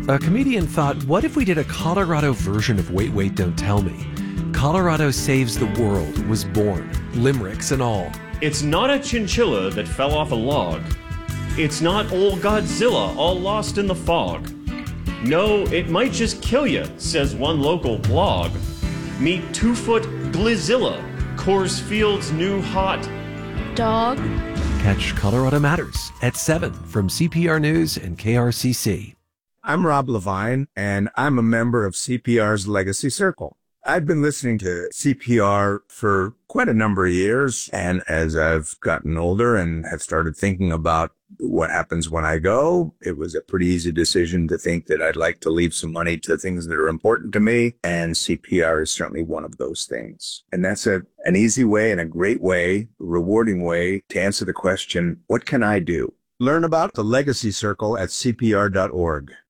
A comedian thought, what if we did a Colorado version of Wait, Wait, Don't Tell Me? Colorado Saves the World was born, limericks and all. It's not a chinchilla that fell off a log. It's not old Godzilla all lost in the fog. No, it might just kill ya, says one local blog. Meet 2-foot Glizilla, Coors Field's new hot dog. Catch Colorado Matters at 7 from CPR News and KRCC. I'm Rob Levine, and I'm a member of CPR's Legacy Circle. I've been listening to CPR for quite a number of years, and as I've gotten older and have started thinking about what happens when I go, it was a pretty easy decision to think that I'd like to leave some money to things that are important to me, and CPR is certainly one of those things. And that's an easy way and a great way, rewarding way to answer the question, what can I do? Learn about the Legacy Circle at CPR.org.